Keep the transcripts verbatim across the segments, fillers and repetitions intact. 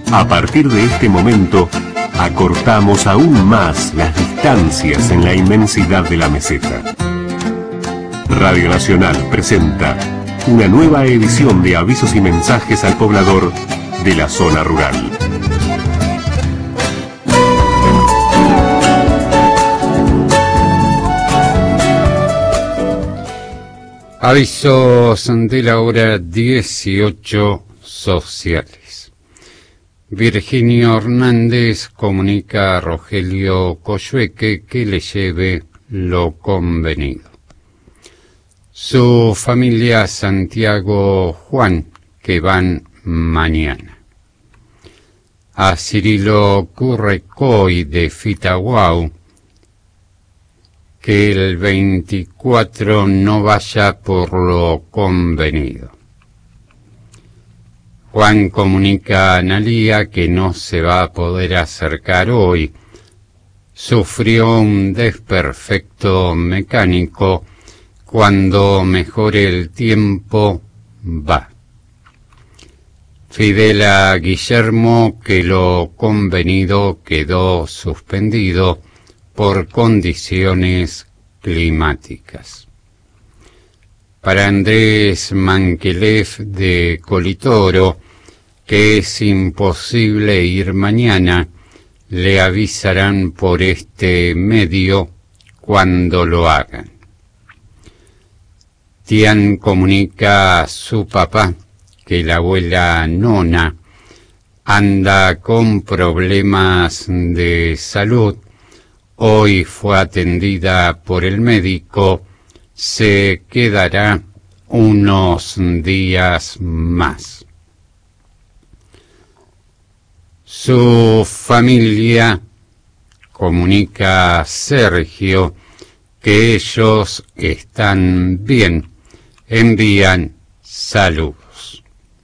A partir de este momento, acortamos aún más las distancias en la inmensidad de la meseta. Radio Nacional presenta una nueva edición de avisos y mensajes al poblador de la zona rural. Avisos de la hora dieciocho sociales. Virginio Hernández comunica a Rogelio Coyhueque que le lleve lo convenido. Su familia Santiago Juan, que van mañana. A Cirilo Currecoy de Fitaguau, que el veinticuatro no vaya por lo convenido. Juan comunica a Analía que no se va a poder acercar hoy. Sufrió un desperfecto mecánico. Cuando mejore el tiempo, va. Fidel a Guillermo que lo convenido quedó suspendido por condiciones climáticas. Para Andrés Manquelev de Colitoro, que es imposible ir mañana, le avisarán por este medio cuando lo hagan. Tian comunica a su papá que la abuela Nona anda con problemas de salud. Hoy fue atendida por el médico, se quedará unos días más. Su familia comunica a Sergio que ellos están bien, envían saludos.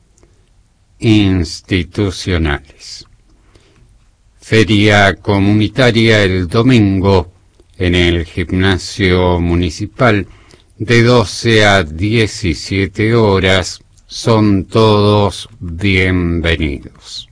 Institucionales. Feria comunitaria el domingo en el gimnasio municipal de doce a diecisiete horas. Son todos bienvenidos.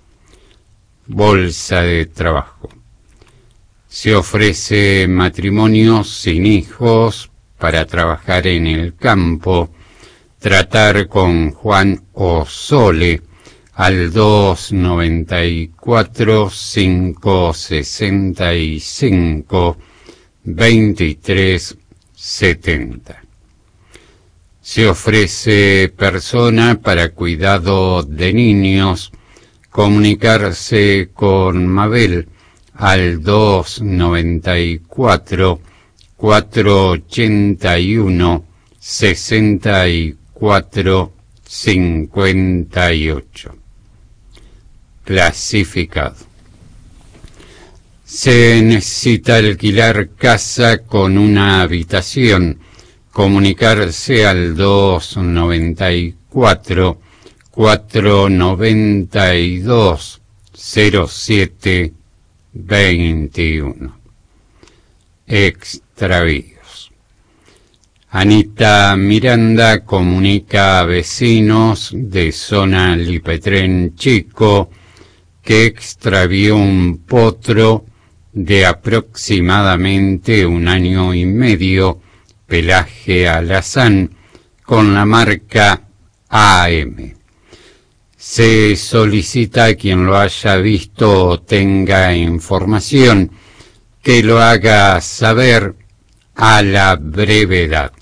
Bolsa de trabajo. Se ofrece matrimonio sin hijos para trabajar en el campo. Tratar con Juan Osole al dos noventa y cuatro, cinco sesenta y cinco, veintitrés setenta. Se ofrece persona para cuidado de niños. Comunicarse con Mabel al dos noventa y cuatro, cuatrocientos ochenta y uno, sesenta y cuatro cincuenta y ocho. Clasificado. Se necesita alquilar casa con una habitación. Comunicarse al dos noventa y cuatro, cuatrocientos noventa y dos, cero siete veintiuno. Extravíos. Anita Miranda comunica a vecinos de zona Lipetrén Chico que extravió un potro de aproximadamente un año y medio, pelaje alazán, con la marca A M. Se solicita a quien lo haya visto o tenga información que lo haga saber a la brevedad.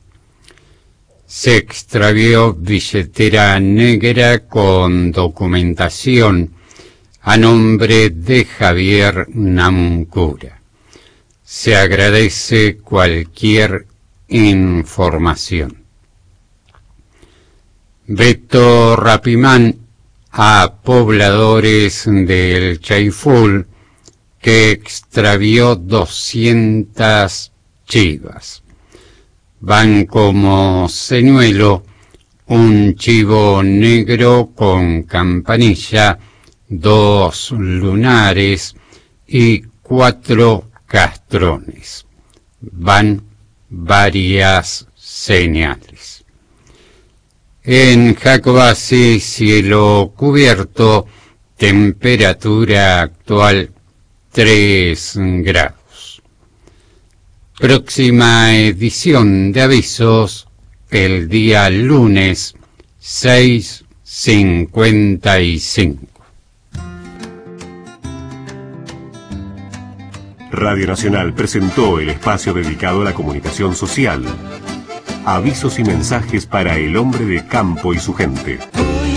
Se extravió billetera negra con documentación a nombre de Javier Namuncura. Se agradece cualquier información. Beto Rapimán a pobladores del Chaiful que extravió doscientas chivas. Van como señuelo un chivo negro con campanilla, dos lunares y cuatro castrones. Van varias señales. En Jacobasi, cielo cubierto, Temperatura actual tres grados. Próxima edición de avisos el día lunes seis cincuenta y cinco. Radio Nacional presentó el espacio dedicado a la comunicación social. Avisos y mensajes para el hombre de campo y su gente.